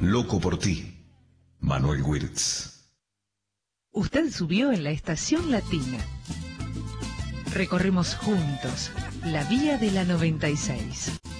Loco por ti, Manuel Wirtz. Usted subió en la Estación Latina. Recorremos juntos la vía de la 96.